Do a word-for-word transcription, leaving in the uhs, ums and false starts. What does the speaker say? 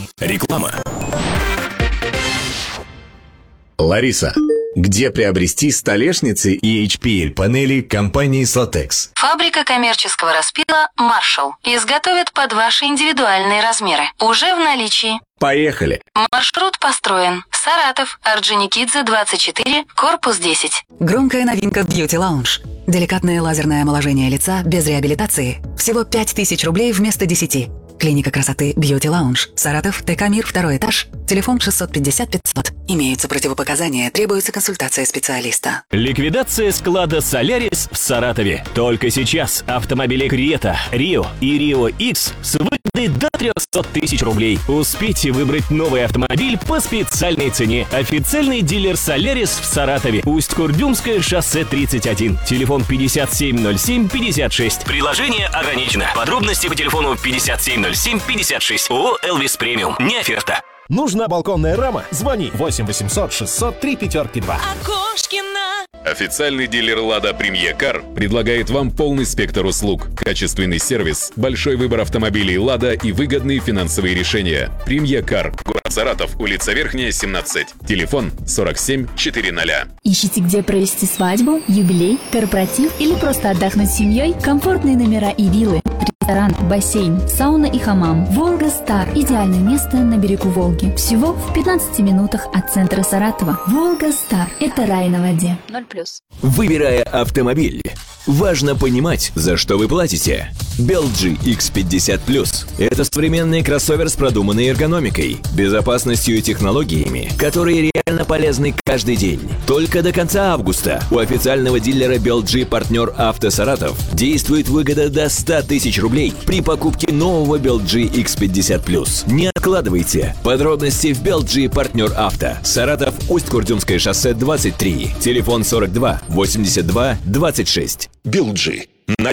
Реклама. Лариса, где приобрести столешницы и эйч пи эль-панели компании Slotex? Фабрика коммерческого распила «Маршалл» изготовит под ваши индивидуальные размеры. Уже в наличии. Поехали! Маршрут построен. Саратов, Орджоникидзе, двадцать четыре, корпус десять. Громкая новинка в Beauty Lounge. Деликатное лазерное омоложение лица без реабилитации. Всего пять тысяч рублей вместо десяти. Клиника красоты Beauty Lounge. Саратов, ТК «Мир», второй этаж. Телефон шестьсот пятьдесят пятьсот. Имеются противопоказания, требуется консультация специалиста. Ликвидация склада «Солярис» в Саратове. Только сейчас автомобили Крета, Рио и Рио X с выгодой до трехсот тысяч рублей. Успейте выбрать новый автомобиль по специальной цене. Официальный дилер «Солярис» в Саратове. Усть-Курдюмское шоссе тридцать один. Телефон пятьдесят семь ноль семь пятьдесят шесть. Приложение ограничено. Подробности по телефону пятьдесят семь ноль семь пятьдесят шесть. ООО «Элвис Премиум». Не оферта. Нужна балконная рама? Звони восемь восемьсот шестьсот три пятерки два. Окошкина. Официальный дилер «Лада Премье Кар» предлагает вам полный спектр услуг, качественный сервис, большой выбор автомобилей «Лада» и выгодные финансовые решения. «Премье Кар», город Саратов, улица Верхняя, семнадцать. Телефон сорок семь четыреста. Ищите, где провести свадьбу, юбилей, корпоратив или просто отдохнуть с семьей? Комфортные номера и виллы, ресторан, бассейн, сауна и хамам. «Волга Стар» – идеальное место на берегу Волги. Всего в пятнадцати минутах от центра Саратова. «Волга Стар» – это рай на воде. ноль плюс. Выбирая автомобиль, важно понимать, за что вы платите. би эл джи икс пятьдесят плюс – это современный кроссовер с продуманной эргономикой, безопасностью и технологиями, которые реально полезны каждый день. Только до конца августа у официального дилера би эл джи «Партнер Авто Саратов» действует выгода до ста тысяч рублей при покупке нового би эл джи икс пятьдесят плюс. Не откладывайте. Подробности в би эл джи «Партнер Авто». Саратов, Усть-Курдюмское шоссе двадцать три. Телефон сорок два восемьдесят два двадцать шесть. би эл джи.